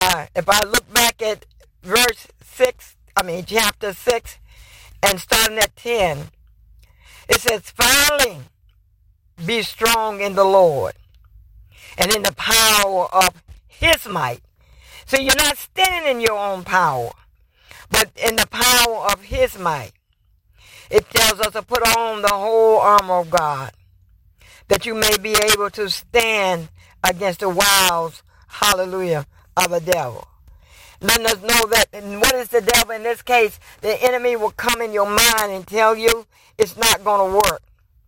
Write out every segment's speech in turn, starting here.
if I look back at chapter 6, and starting at 10, it says, finally, be strong in the Lord and in the power of his might. So you're not standing in your own power, but in the power of his might. It tells us to put on the whole armor of God, that you may be able to stand against the wiles, hallelujah, of the devil. Letting us know that, and what is the devil in this case? The enemy will come in your mind and tell you it's not going to work.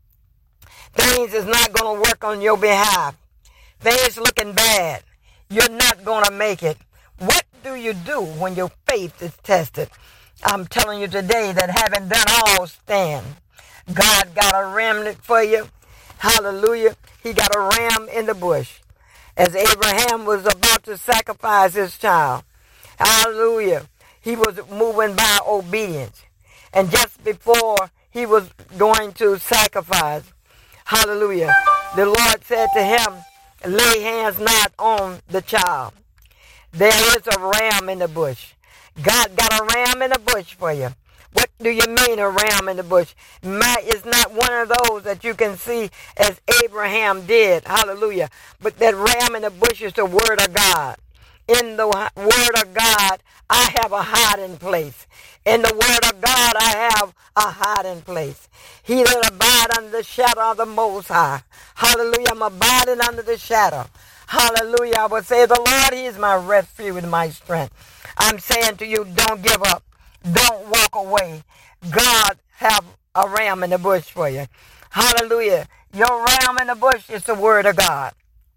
Things is not going to work on your behalf. Things looking bad. You're not going to make it. What do you do when your faith is tested? I'm telling you today that having done all, stand. God got a remnant for you. Hallelujah. He got a ram in the bush. As Abraham was about to sacrifice his child. Hallelujah. He was moving by obedience. And just before he was going to sacrifice, hallelujah, the Lord said to him, lay hands not on the child. There is a ram in the bush. God got a ram in the bush for you. What do you mean a ram in the bush? It's not one of those that you can see as Abraham did. Hallelujah. But that ram in the bush is the word of God. In the word of God, I have a hiding place. In the word of God, I have a hiding place. He that abide under the shadow of the Most High. Hallelujah. I'm abiding under the shadow. Hallelujah. I would say the Lord, he is my refuge and my strength. I'm saying to you, don't give up. Don't walk away. God have a ram in the bush for you. Hallelujah. Your ram in the bush is the word of God.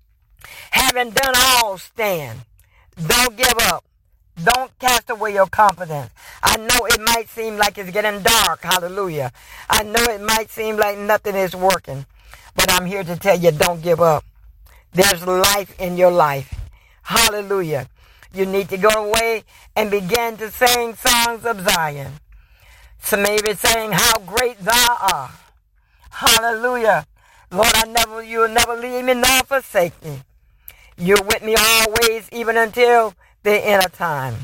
Having done all, stand. Don't give up. Don't cast away your confidence. I know it might seem like it's getting dark. Hallelujah. I know it might seem like nothing is working. But I'm here to tell you, don't give up. There's life in your life. Hallelujah. You need to go away and begin to sing songs of Zion. So maybe saying, how great thou art. Hallelujah. Lord, you will never leave me nor forsake me. You're with me always, even until the end of time.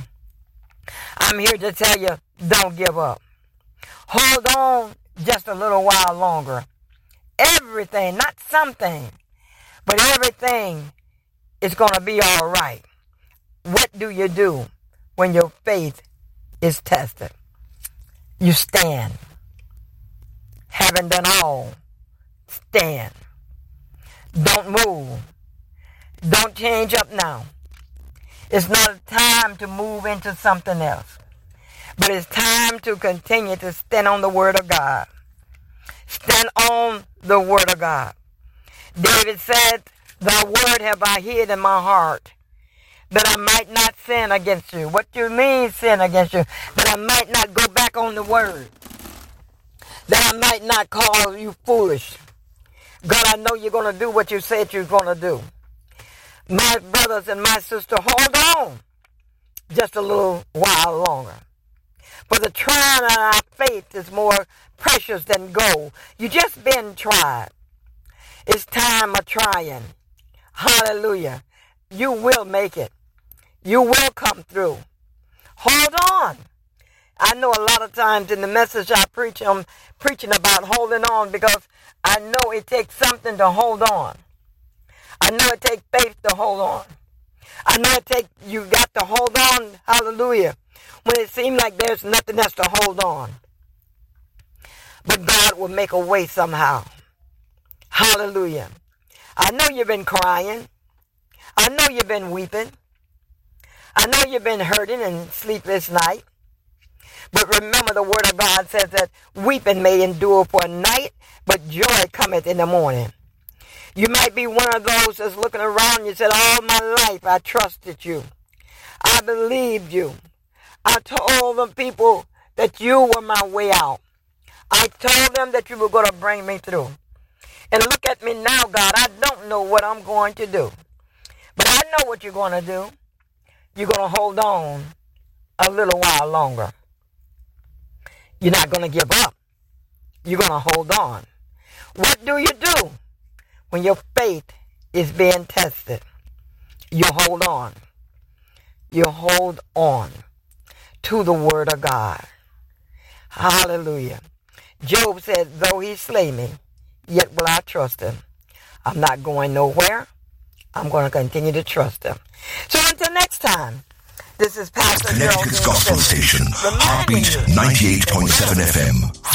I'm here to tell you, don't give up. Hold on just a little while longer. Everything, not something, but everything is going to be all right. What do you do when your faith is tested? You stand. Having done all, stand. Don't move. Don't change up now. It's not a time to move into something else. But it's time to continue to stand on the word of God. Stand on the word of God. David said, thy word have I hid in my heart, that I might not sin against you. What do you mean sin against you? That I might not go back on the word. That I might not call you foolish. God, I know you're going to do what you said you're going to do. My brothers and my sister, hold on just a little while longer. For the trying of our faith is more precious than gold. You just been tried. It's time of trying. Hallelujah. You will make it. You will come through. Hold on. I know a lot of times in the message I preach, I'm preaching about holding on because I know it takes something to hold on. I know it takes faith to hold on. I know you got to hold on, hallelujah, when it seems like there's nothing else to hold on. But God will make a way somehow. Hallelujah. I know you've been crying. I know you've been weeping. I know you've been hurting and sleepless night. But remember the word of God says that weeping may endure for a night, but joy cometh in the morning. You might be one of those that's looking around and you said, all my life I trusted you. I believed you. I told the people that you were my way out. I told them that you were going to bring me through. And look at me now, God. I don't know what I'm going to do. But I know what you're going to do. You're going to hold on a little while longer. You're not going to give up. You're going to hold on. What do you do when your faith is being tested? You hold on. you hold on to the word of God. Hallelujah. Job said, though he slay me, yet will I trust him. I'm not going nowhere. I'm going to continue to trust him. So until next time, this is Pastor Connecticut's Gospel Station, Heartbeat 98.7 FM.